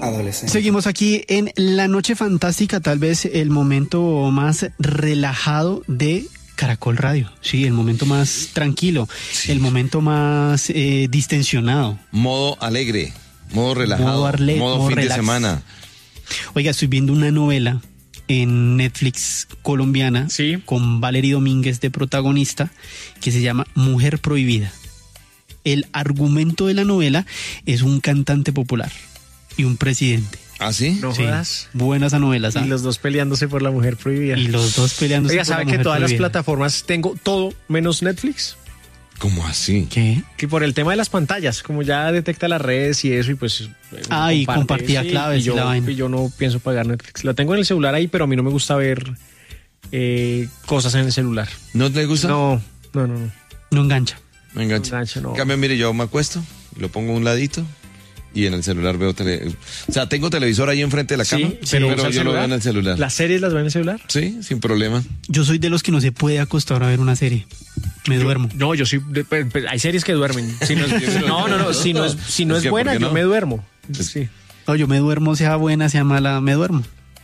adolescente. Seguimos aquí en La Noche Fantástica, tal vez el momento más relajado de Caracol Radio. Sí, el momento más tranquilo, Sí. el momento más distensionado. Modo alegre, modo relajado, modo fin relax. de semana. Oiga, estoy viendo una novela en Netflix colombiana, Sí. con Valery Domínguez de protagonista, que se llama Mujer Prohibida. El argumento de la novela es un cantante popular y un presidente. ¿Ah, sí? No Sí, jodas. buena esa novela, Y ¿sabes? los dos peleándose por la mujer prohibida. Y los dos peleándose Oiga, por la ¿sabe que mujer todas las prohibida? plataformas tengo todo menos Netflix? ¿Cómo así? ¿Qué? Que por el tema de las pantallas, como ya detecta las redes y eso, y pues... Ah, y compartía claves y la vaina. Y yo no pienso pagar Netflix. La tengo en el celular ahí, pero a mí no me gusta ver cosas en el celular. ¿No te gusta? No. No engancha. Me engancha. Engancha, no. En cambio, mire, yo me acuesto, lo pongo a un ladito y en el celular veo O sea, tengo televisor ahí enfrente de la cama, pero usa el yo lo veo celular. en el celular. ¿Las series las ven en el celular? Sí, sin problema. Yo soy de los que no se puede acostar a ver una serie. Me duermo. No, yo sí. Hay series que duermen. Si no, no. Si no es Es que, buena, ¿por qué no? yo me duermo. Sí. No, yo me duermo, sea buena, sea mala, me duermo.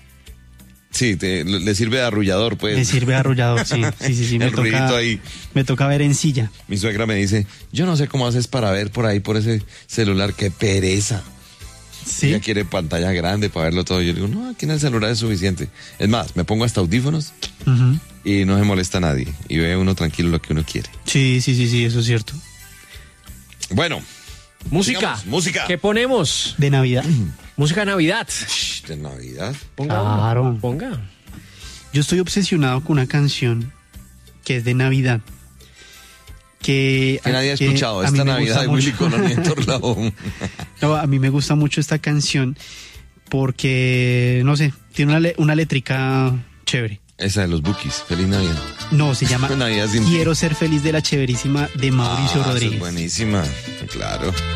Sí, le sirve de arrullador, pues. Me sirve de arrullador, sí. Me El ruidito toca, ahí. me toca ver en silla. Mi suegra me dice, yo no sé cómo haces para ver por ahí, por ese celular, qué pereza. Sí. Ella quiere pantalla grande para verlo todo. Yo le digo, no, aquí en el celular es suficiente. Es más, me pongo hasta audífonos Ujú. y no se molesta a nadie. Y ve uno tranquilo lo que uno quiere. Sí, eso es cierto. Bueno, Música. Sigamos, música. ¿Qué ponemos? De Navidad. Música de Navidad. de Navidad. Ponga. Claro. Ponga. Yo estoy obsesionado con una canción que es de Navidad. Que nadie ha escuchado. a mí Esta me Navidad gusta de Willy mucho. Colón y Héctor Lavoe. No, a mí me gusta mucho esta canción porque, no sé, tiene una letrica chévere. Esa de los Bukis. Feliz Navidad. No, se llama Navidad sin ti. Quiero ser feliz, de la chéverísima de Mauricio Esa Rodríguez. es buenísima. Claro.